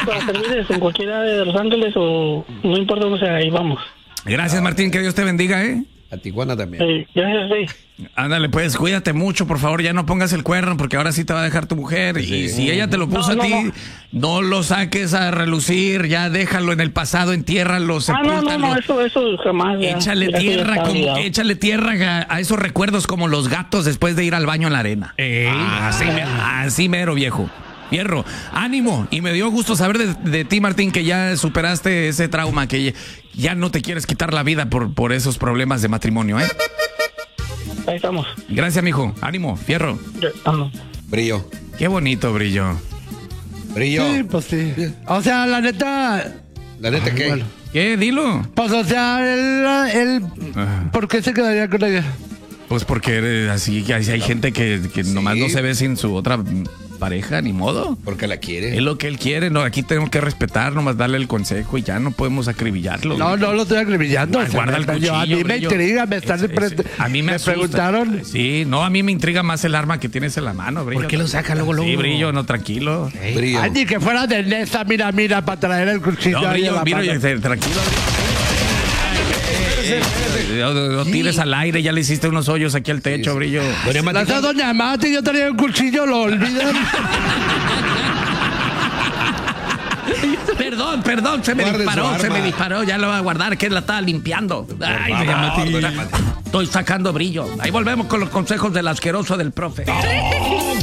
para servirles en cualquier área de Los Ángeles o no importa dónde sea, ahí vamos. Gracias, Martín, que Dios te bendiga, A Tijuana también. Sí, gracias, sí. Ándale, pues, cuídate mucho, por favor, ya no pongas el cuerno, porque ahora sí te va a dejar tu mujer. Y si ella te lo puso a ti, no lo saques a relucir, ya déjalo en el pasado, entiérralo, sepúltalo. No, eso jamás. Ya. Échale échale tierra a esos recuerdos como los gatos después de ir al baño en la arena. Así mero, viejo. Fierro, ánimo, y me dio gusto saber de ti, Martín, que ya superaste ese trauma, que ya no te quieres quitar la vida por esos problemas de matrimonio, ¿eh? Ahí estamos. Gracias, mijo, ánimo, fierro. Brillo. Qué bonito, Brillo. Brillo. Sí, pues sí. O sea, la neta... ¿La neta qué? Bueno. ¿Qué? Dilo. Pues, o sea, él ¿por qué se quedaría con ella? Pues porque eres así, que hay gente que nomás no se ve sin su otra pareja, ni modo. Porque la quiere. Es lo que él quiere, no, aquí tenemos que respetar, nomás darle el consejo y ya no podemos acribillarlo. No lo estoy acribillando. Guarda el cuchillo, a mí me Brillo. intriga, a mí me preguntaron. Sí, no, a mí me intriga más el arma que tienes en la mano, Brillo. ¿Por qué lo saca luego? Sí, Brillo, no, tranquilo. Brillo. Ay, ni que fuera de Nesa, mira, para traer el cuchillo. No, ahí a Brillo, la mano. tranquilo. No tires al aire, ya le hiciste unos hoyos aquí al techo, Brillo. Esa doña Mati, yo tenía un cuchillo, lo olvidan. Perdón, se me Guarde disparó, ya lo va a guardar, que la estaba limpiando. Ay, doña Mati. Estoy sacando Brillo. Ahí volvemos con los consejos del asqueroso del profe.